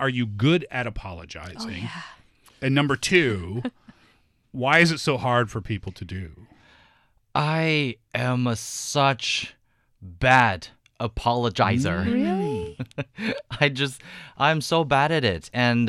are you good at apologizing? Oh, yeah. And number two, why is it so hard for people to do? I am such bad apologizer. Really? I'm so bad at it. And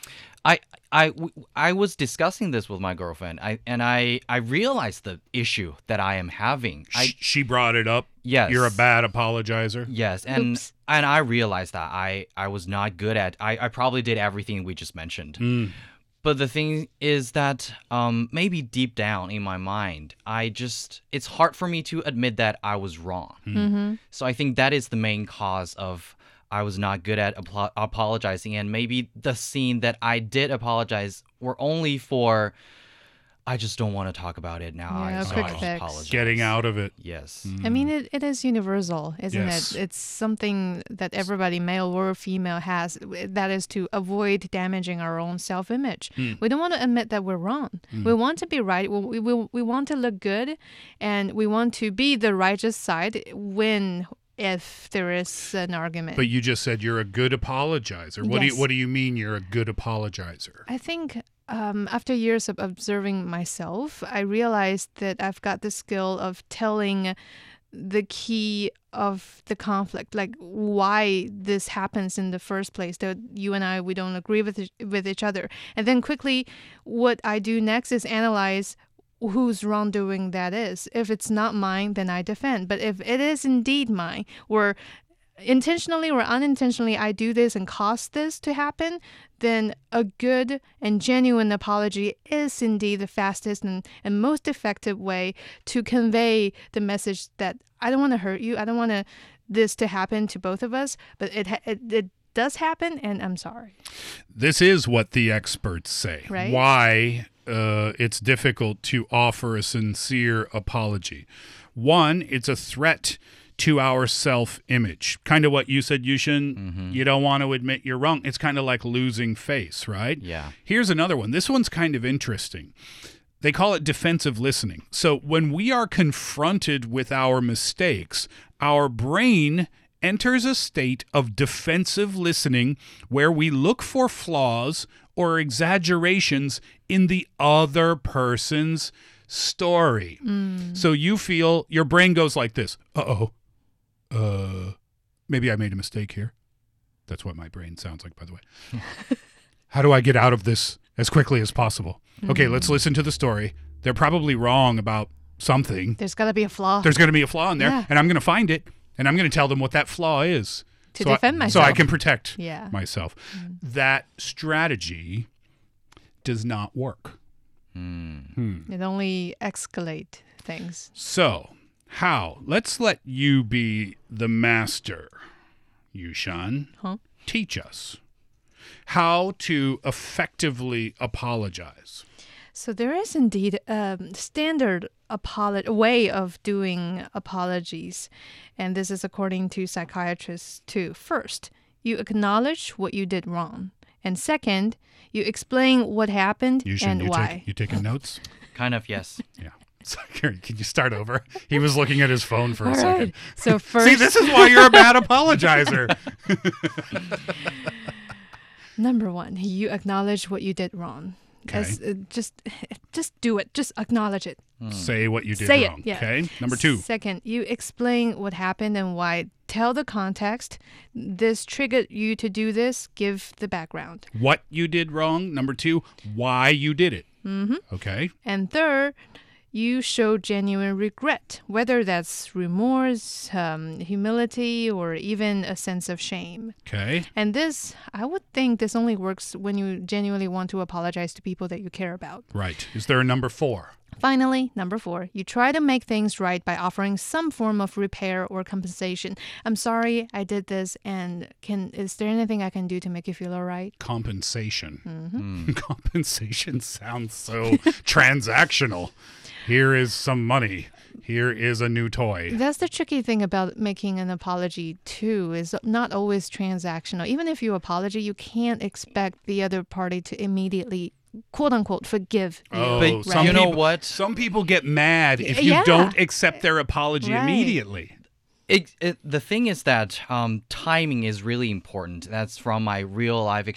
I was discussing this with my girlfriend. I realized the issue that I am having. She brought it up. Yes. You're a bad apologizer. Yes, and Oops. I realized that I was not good at. I probably did everything we just mentioned. But the thing is that maybe deep down in my mind, it's hard for me to admit that I was wrong. Mm-hmm. So I think that is the main cause of I was not good at apologizing. And maybe the scene that I did apologize were only for, I just don't want to talk about it now. Yeah, so quick I just fix. apologize. Getting out of it. Yes. I mean, it is universal, isn't Yes. it? It's something that everybody, male or female, has. That is to avoid damaging our own self-image. We don't want to admit that we're wrong. We want to be right. We want to look good, and we want to be the righteous side if there is an argument. But you just said you're a good apologizer. Yes. What do you mean you're a good apologizer? I think after years of observing myself, I realized that I've got the skill of telling the key of the conflict, like why this happens in the first place, that you and we don't agree with each other. And then quickly, what I do next is analyze whose wrongdoing that is. If it's not mine, then I defend. But if it is indeed mine, or intentionally or unintentionally I do this and cause this to happen, then a good and genuine apology is indeed the fastest and most effective way to convey the message that I don't want to hurt you. I don't want this to happen to both of us, but it does happen, and I'm sorry. This is what the experts say. Right? Why it's difficult to offer a sincere apology. One, it's a threat to our self-image. Kind of what you said, Yushin. You don't want to admit you're wrong. It's kind of like losing face, right? Yeah. Here's another one. This one's kind of interesting. They call it defensive listening. So when we are confronted with our mistakes, our brain enters a state of defensive listening where we look for flaws or exaggerations in the other person's story. So you feel, your brain goes like this. Maybe I made a mistake here. That's what my brain sounds like, by the way. How do I get out of this as quickly as possible? Okay, let's listen to the story. They're probably wrong about something. There's got to be a flaw. There's going to be a flaw in there, Yeah. and I'm going to find it, and I'm going to tell them what that flaw is. To so defend So myself. I can protect Yeah. myself. That strategy does not work. It only escalate things. So, how? Let's let you be the master, Yushan. Huh? Teach us how to effectively apologize. So there is indeed a standard way of doing apologies, and this is according to psychiatrists too. First, you acknowledge what you did wrong, and second, you explain what happened Yushin, and why. you taking notes? Kind of, yes. Yeah. So, can you start over? He was looking at his phone for a All second. right. So first, See, this is why you're a bad apologizer. number one, you acknowledge what you did wrong. Okay. Just do it. Just acknowledge it. Say what you did Say wrong. it. Yeah. Okay. Number two. Second, you explain what happened and why. Tell the context. This triggered you to do this. Give the background. What you did wrong. Number two, why you did it. Okay. And third, you show genuine regret, whether that's remorse, humility, or even a sense of shame. Okay. And this, I would think this only works when you genuinely want to apologize to people that you care about. Right. Is there a number four? Finally, number four, you try to make things right by offering some form of repair or compensation. I'm sorry I did this, and is there anything I can do to make you feel all right? Compensation. Compensation sounds so transactional. Here is some money. Here is a new toy. That's the tricky thing about making an apology, too, is not always transactional. Even if you apologize, you can't expect the other party to immediately, quote unquote, forgive you. Oh, But some you know people- what? Some people get mad if you Yeah. don't accept their apology Right. immediately. The thing is that timing is really important. That's from my real life